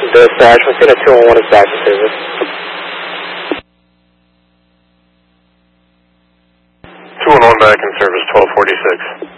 Dispatch, Messina 211 is back to service. 211 back in service, 1246.